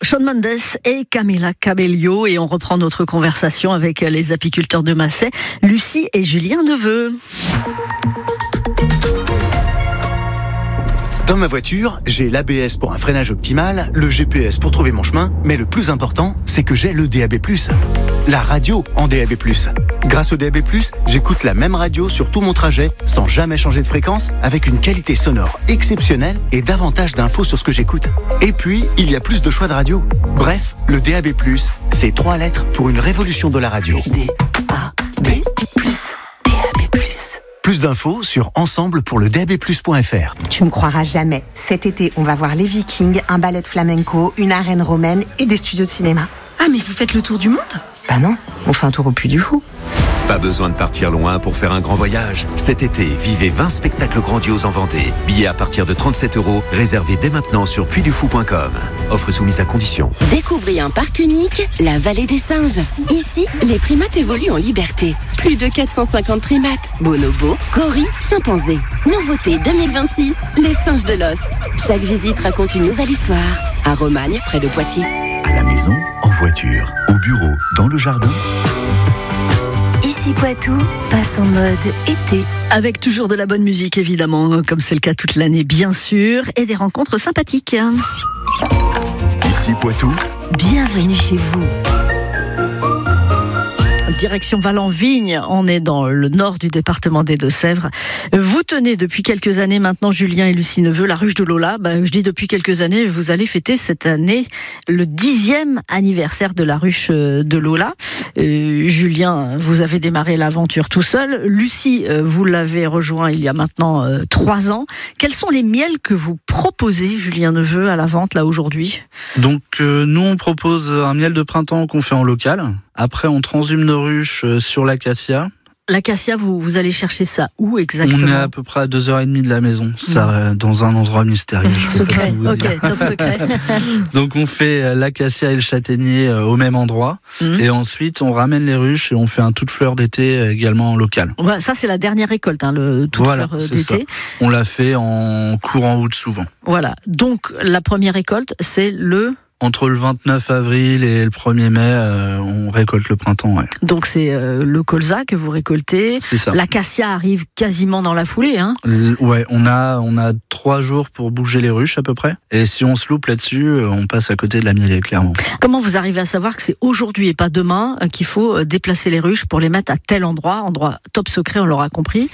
Shawn Mendes et Camila Cabello, et on reprend notre conversation avec les apiculteurs de Massey, Lucie et Julien Neveu. Dans ma voiture, j'ai l'ABS pour un freinage optimal, le GPS pour trouver mon chemin, mais le plus important, c'est que j'ai le DAB+. La radio en DAB+. Grâce au DAB+, j'écoute la même radio sur tout mon trajet, sans jamais changer de fréquence, avec une qualité sonore exceptionnelle et davantage d'infos sur ce que j'écoute. Et puis, il y a plus de choix de radio. Bref, le DAB+, c'est 3 lettres pour une révolution de la radio. DAB+. Plus d'infos sur ensemblepourledabplus.fr. Tu me croiras jamais. Cet été, on va voir les Vikings, un ballet de flamenco, une arène romaine et des studios de cinéma. Ah, mais vous faites le tour du monde ? Bah non, on fait un tour au Puy du Fou. Pas besoin de partir loin pour faire un grand voyage. Cet été, vivez 20 spectacles grandioses en Vendée. Billets à partir de 37 €, réservés dès maintenant sur puydufou.com. Offre soumise à condition. Découvrez un parc unique, la Vallée des Singes. Ici, les primates évoluent en liberté. Plus de 450 primates, bonobos, gorilles, chimpanzés. Nouveauté 2026, les singes de Lost. Chaque visite raconte une nouvelle histoire. À Romagne, près de Poitiers. À la maison, en voiture, au bureau, dans le jardin. Ici Poitou passe en mode été. Avec toujours de la bonne musique, évidemment, comme c'est le cas toute l'année, bien sûr, et des rencontres sympathiques. Ici Poitou. Bienvenue chez vous. Direction Valence-Vigne, on est dans le nord du département des Deux-Sèvres. Vous tenez depuis quelques années maintenant, Julien et Lucie Neveu, la ruche de Lola. Je dis depuis quelques années, vous allez fêter cette année le 10e anniversaire de la ruche de Lola. Julien, vous avez démarré l'aventure tout seul. Lucie, vous l'avez rejoint il y a maintenant 3 ans. Quels sont les miels que vous proposez, Julien Neveu, à la vente là aujourd'hui ? Donc nous on propose un miel de printemps qu'on fait en local. Après on transhume nos ruches sur l'acacia. L'acacia, vous allez chercher ça où exactement ? On est à peu près à 2h30 de la maison, ça dans un endroit mystérieux. Secret, ok, top secret. Donc on fait l'acacia et le châtaignier au même endroit, et ensuite on ramène les ruches et on fait un toute fleur d'été également en local. Ça c'est la dernière récolte, le toute fleur d'été. Ça. On l'a fait en courant août souvent. Voilà, donc la première récolte c'est entre le 29 avril et le 1er mai, on récolte le printemps. Ouais. Donc c'est le colza que vous récoltez. C'est ça. L'acacia arrive quasiment dans la foulée. Ouais, on a 3 jours pour bouger les ruches à peu près. Et si on se loupe là-dessus, on passe à côté de la mielée, clairement. Comment vous arrivez à savoir que c'est aujourd'hui et pas demain qu'il faut déplacer les ruches pour les mettre à tel endroit top secret, on l'aura compris.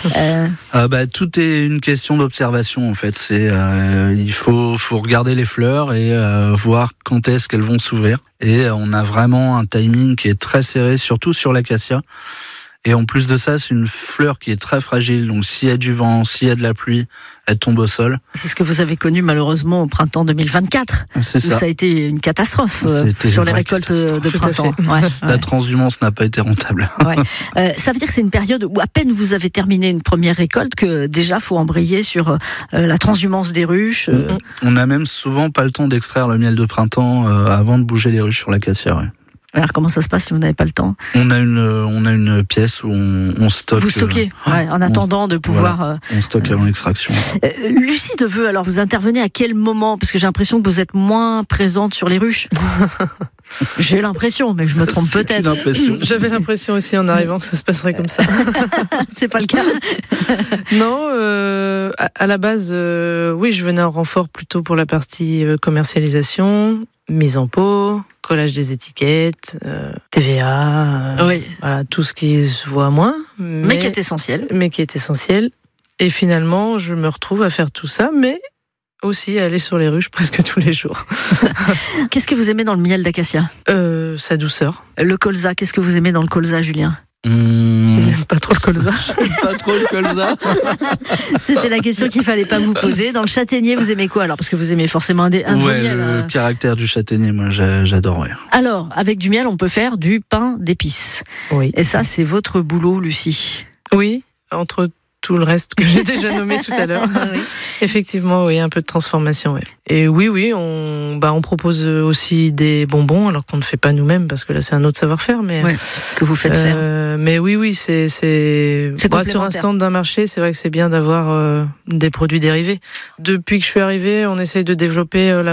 Tout est une question d'observation en fait. Il faut regarder les fleurs et voir quand est-ce qu'elles vont s'ouvrir. Et on a vraiment un timing qui est très serré, surtout sur l'acacia. Et en plus de ça, c'est une fleur qui est très fragile. Donc s'il y a du vent, s'il y a de la pluie, elle tombe au sol. C'est ce que vous avez connu malheureusement au printemps 2024. C'est ça. Ça a été une catastrophe sur les récoltes de printemps. La transhumance n'a pas été rentable. Ça veut dire que c'est une période où à peine vous avez terminé une première récolte que déjà faut embrayer sur la transhumance des ruches. On n'a même souvent pas le temps d'extraire le miel de printemps avant de bouger les ruches sur l'acacia. Ouais. Alors comment ça se passe si vous n'avez pas le temps ? On a une pièce où on stocke. Vous stockez, en attendant de pouvoir. On stocke avant l'extraction. Lucie Neveu, alors vous intervenez à quel moment ? Parce que j'ai l'impression que vous êtes moins présente sur les ruches. J'ai l'impression, mais je me trompe peut-être. J'avais l'impression aussi en arrivant que ça se passerait comme ça. C'est pas le cas. Non, à la base, oui, je venais en renfort plutôt pour la partie commercialisation, mise en pot, collage des étiquettes, TVA, voilà, tout ce qui se voit moins. Mais qui est essentiel. Et finalement, je me retrouve à faire tout ça, mais aussi à aller sur les ruches presque tous les jours. Qu'est-ce que vous aimez dans le miel d'acacia ? Sa douceur. Le colza, qu'est-ce que vous aimez dans le colza, Julien ? Il n'aime pas trop le colza. Pas trop le colza. C'était la question qu'il fallait pas vous poser. Dans le châtaignier, vous aimez quoi alors ? Parce que vous aimez forcément un bon miel. Le caractère du châtaignier, moi j'adore. Ouais. Alors, avec du miel, on peut faire du pain d'épices. Oui. Et ça, c'est votre boulot, Lucie. Oui, entre tout le reste que j'ai déjà nommé tout à l'heure. Oui. Effectivement, oui, un peu de transformation. Oui. Et oui, on propose aussi des bonbons, alors qu'on ne fait pas nous-mêmes, parce que là, c'est un autre savoir-faire. Mais que vous faites faire. Mais oui, c'est sur un stand d'un marché, c'est vrai que c'est bien d'avoir des produits dérivés. Depuis que je suis arrivée, on essaye de développer la